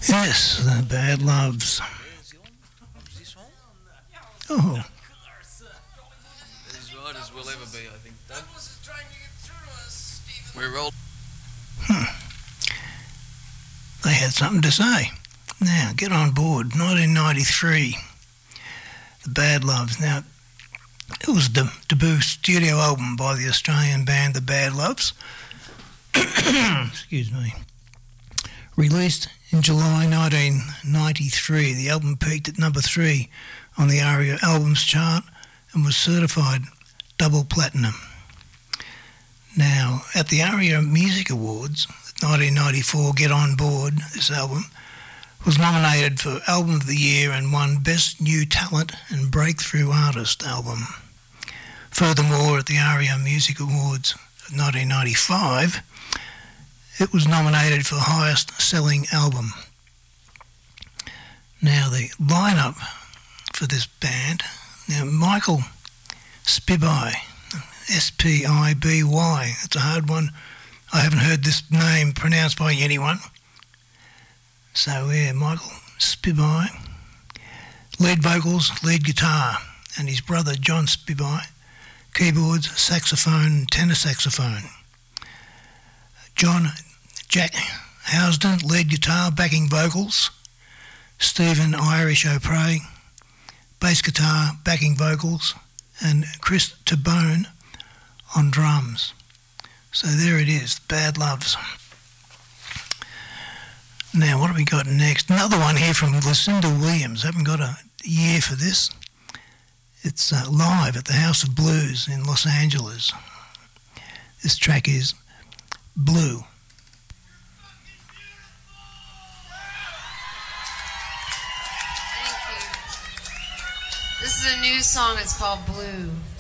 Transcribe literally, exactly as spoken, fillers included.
Yes, the Bad Loves. Oh. As right as we'll ever be, I think. We're all. Hmm. They had something to say. Now, get on board. nineteen ninety-three. The Bad Loves. Now, it was the debut studio album by the Australian band The Bad Loves. Excuse me. Released in July nineteen ninety-three, the album peaked at number three on the ARIA Albums chart and was certified double platinum. Now, at the ARIA Music Awards, nineteen ninety-four, Get On Board, this album, was nominated for Album of the Year and won Best New Talent and Breakthrough Artist Album. Furthermore, at the ARIA Music Awards of nineteen ninety-five, it was nominated for Highest Selling Album. Now, the lineup for this band, now Michael Spivey, S P I B Y, it's a hard one. I haven't heard this name pronounced by anyone. So, yeah, Michael Spivey, lead vocals, lead guitar, and his brother John Spivey, keyboards, saxophone, tenor saxophone. John Jack Housden, lead guitar, backing vocals. Stephen Irish O'Prey, bass guitar, backing vocals. And Chris Tabone on drums. So there it is, Bad Loves. Now, what have we got next? Another one here from Lucinda Williams. I haven't got a year for this. It's uh, live at the House of Blues in Los Angeles. This track is Blue. Thank you. This is a new song. It's called Blue.